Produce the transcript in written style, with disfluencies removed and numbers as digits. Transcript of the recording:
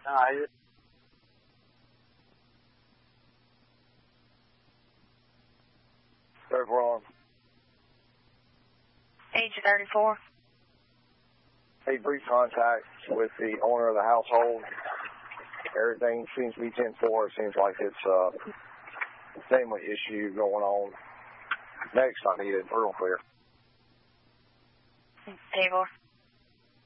Third wrong. Age 34. A brief contact with the owner of the household. Everything seems to be 10-4. It seems like it's a family issue going on. Next, I need it. We're clear. Table.